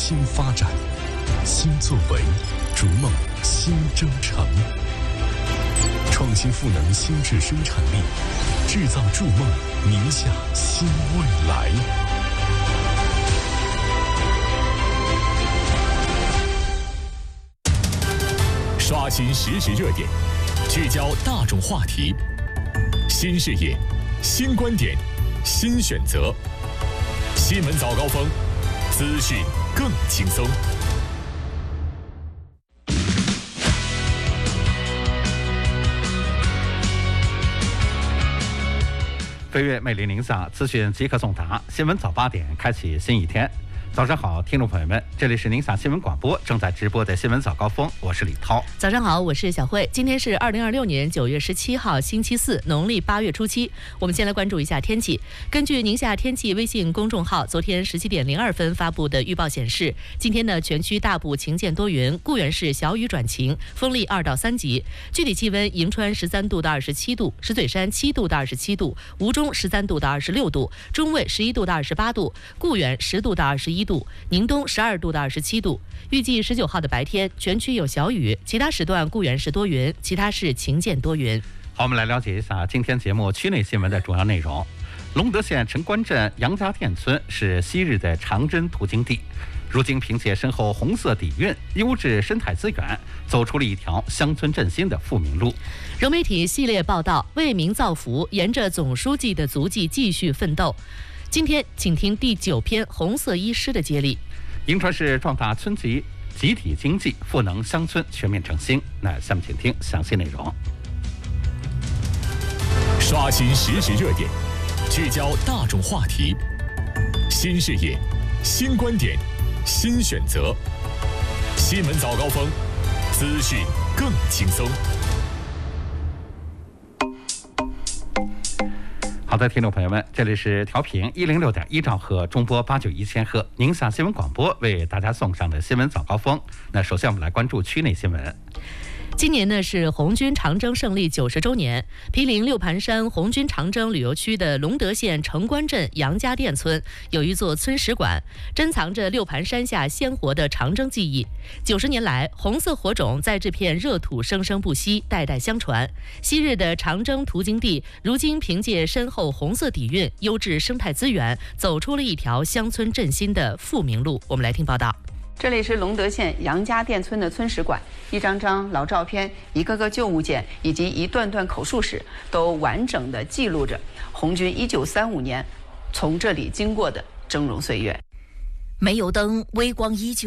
新发展，新作为，逐梦新征程。创新赋能新质生产力，制造筑梦宁夏新未来。刷新实时热点，聚焦大众话题，新视野，新观点，新选择。新闻早高峰，资讯更轻松。 飞跃魅力宁夏，资讯即刻送达。新闻早8点，开启新一天。早上好，听众朋友们，这里是宁夏新闻广播正在直播的新闻早高峰，我是李涛。 早上好，我是小慧。今天是2026年9月17号，星期四，农历8月初7。我们先来关注一下天气。根据宁夏天气微信公众号昨天17点02分发布的预报显示，今天呢全区大部晴间多云，固原市小雨转晴，风力2到3级。具体气温：银川13度到27度，石嘴山7度到27度，吴中13度到26度，中卫11度到28度，固原10度到21度，宁东12度到27度。预计19号的白天，全区有小雨，其他时段固原是多云，其他是晴间多云。 好，我们来了解一下今天节目区内新闻的主要内容。隆德县城关镇杨家店村是昔日的长征途经地，如今凭借深厚红色底蕴、优质生态资源，走出了一条乡村振兴的富民路。 融媒体系列报道，为民造福，沿着总书记的足迹继续奋斗。今天请听第9篇红色医师的接力。 银川市壮大村级集体经济，赋能乡村全面振兴。那下面请听详细内容。 刷新实时热点，聚焦大众话题，新视野，新观点，新选择。新闻早高峰，资讯更轻松。 好的，听众朋友们，这里是调频106.1兆赫，中波891千赫，宁夏新闻广播为大家送上的新闻早高峰。那首先我们来关注区内新闻。 今年呢是红军长征胜利90周年，毗邻六盘山红军长征旅游区的隆德县城关镇杨家店村有一座村史馆，珍藏着六盘山下鲜活的长征记忆。90年来，红色火种在这片热土生生不息，代代相传。昔日的长征途经地，如今凭借深厚红色底蕴、优质生态资源，走出了一条乡村振兴的富民路。我们来听报道。 这里是隆德县杨家店村的村史馆，一张张老照片、一个个旧物件以及一段段口述史，都完整地记录着红军1935年从这里经过的峥嵘岁月。 煤油灯微光依旧。